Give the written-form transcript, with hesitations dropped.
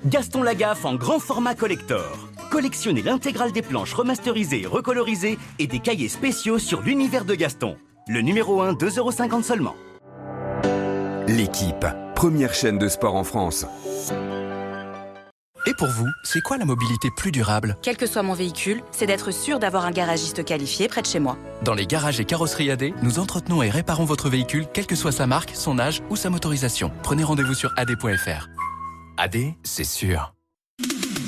Gaston Lagaffe en grand format collector. Collectionnez l'intégrale des planches remasterisées et recolorisées et des cahiers spéciaux sur l'univers de Gaston. Le numéro 1, 2,50 € seulement. L'équipe, première chaîne de sport en France. Et pour vous, c'est quoi la mobilité plus durable? Quel que soit mon véhicule, c'est d'être sûr d'avoir un garagiste qualifié près de chez moi. Dans les garages et carrosseries AD, nous entretenons et réparons votre véhicule, quelle que soit sa marque, son âge ou sa motorisation. Prenez rendez-vous sur ad.fr. AD, c'est sûr.